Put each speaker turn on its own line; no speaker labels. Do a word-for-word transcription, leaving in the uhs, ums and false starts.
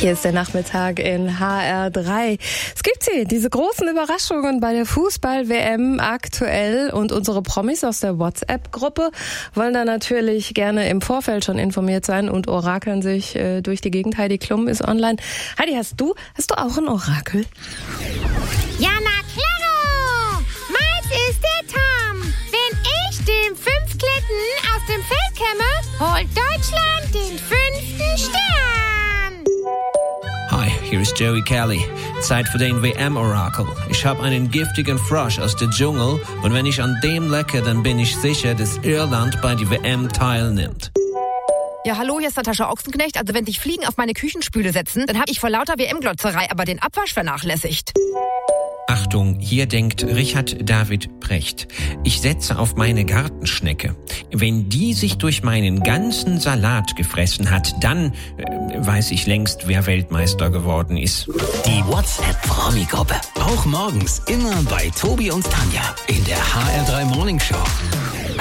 Hier ist der Nachmittag in H R drei. Es gibt sie, diese großen Überraschungen bei der Fußball-W M aktuell, und unsere Promis aus der WhatsApp-Gruppe wollen da natürlich gerne im Vorfeld schon informiert sein und orakeln sich äh, durch die Gegend. Heidi Klum ist online. Heidi, hast du, hast du auch ein Orakel?
Ja, na klaro! Meins ist der Tom. Wenn ich den Fünftklätten aus dem Feld kämme, holt Deutschland den fünften Stern.
Hi, hier ist Joey Kelly. Zeit für den W M-Orakel. Ich habe einen giftigen Frosch aus dem Dschungel, und wenn ich an dem lecke, dann bin ich sicher, dass Irland bei der W M teilnimmt.
Ja, hallo, hier ist Natascha Ochsenknecht. Also wenn sich Fliegen auf meine Küchenspüle setzen, dann habe ich vor lauter W M-Glotzerei aber den Abwasch vernachlässigt.
Achtung, hier denkt Richard David Precht. Ich setze auf meine Gartenschnecke. Wenn die sich durch meinen ganzen Salat gefressen hat, dann äh, weiß ich längst, wer Weltmeister geworden ist.
Die WhatsApp-Promi-Gruppe. Auch morgens immer bei Tobi und Tanja in der H R drei Morning Show.